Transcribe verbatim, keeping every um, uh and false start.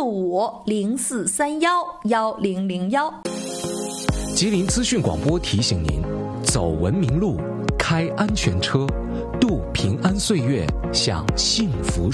六五零四三幺幺零零幺。 吉林资讯广播提醒您：走文明路，开安全车，度平安岁月，享幸福